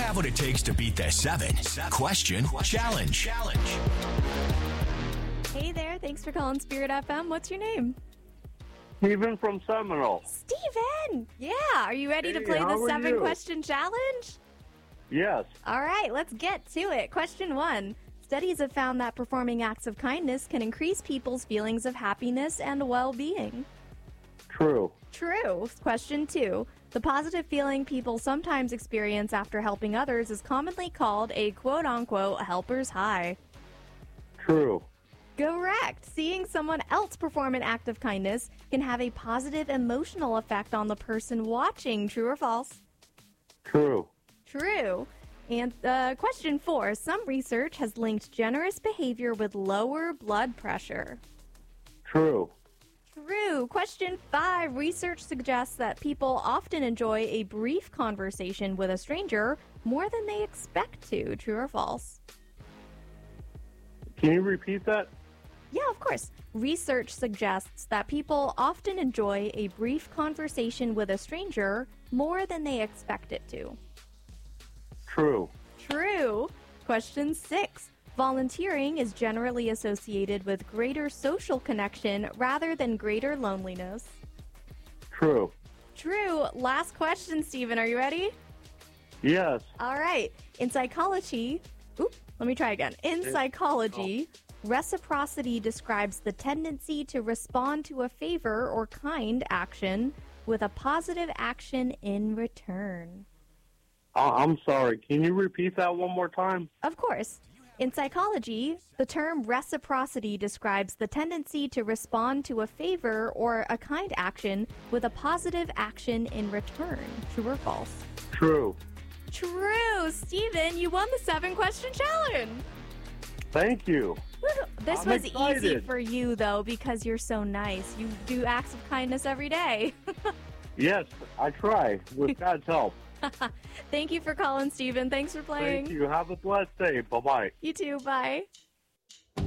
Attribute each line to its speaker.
Speaker 1: have what it takes to beat the 7-question challenge.
Speaker 2: Hey there, thanks for calling Spirit FM. What's your name?
Speaker 3: Steven from Seminole.
Speaker 2: Steven! Yeah, are you ready to play the
Speaker 3: how are
Speaker 2: 7-question challenge?
Speaker 3: Yes.
Speaker 2: All right, let's get to it. Question 1. Studies have found that performing acts of kindness can increase people's feelings of happiness and well-being.
Speaker 3: True.
Speaker 2: True. Question 2. The positive feeling people sometimes experience after helping others is commonly called a quote-unquote helper's high.
Speaker 3: True.
Speaker 2: Correct. Seeing someone else perform an act of kindness can have a positive emotional effect on the person watching. True or false?
Speaker 3: True.
Speaker 2: True. And question 4. Some research has linked generous behavior with lower blood pressure.
Speaker 3: True.
Speaker 2: True. Question 5. Research suggests that people often enjoy a brief conversation with a stranger more than they expect to. True or false?
Speaker 3: Can you repeat that?
Speaker 2: Yeah, of course. Research suggests that people often enjoy a brief conversation with a stranger more than they expect it to.
Speaker 3: True.
Speaker 2: True. Question 6. Volunteering is generally associated with greater social connection rather than greater loneliness.
Speaker 3: True.
Speaker 2: True. Last question, Stephen. Are you ready?
Speaker 3: Yes.
Speaker 2: All right. In psychology, reciprocity describes the tendency to respond to a favor or kind action with a positive action in return.
Speaker 3: I'm sorry. Can you repeat that one more time?
Speaker 2: Of course. In psychology, the term reciprocity describes the tendency to respond to a favor or a kind action with a positive action in return. True or false?
Speaker 3: True.
Speaker 2: True! Stephen, you won the 7-question challenge!
Speaker 3: Thank you.
Speaker 2: This
Speaker 3: I'm
Speaker 2: was
Speaker 3: excited.
Speaker 2: easy for you, though, because you're so nice. You do acts of kindness every day.
Speaker 3: Yes, I try, with God's help.
Speaker 2: Thank you for calling, Stephen. Thanks for playing.
Speaker 3: Thank you. Have a blessed day. Bye-bye.
Speaker 2: You too. Bye.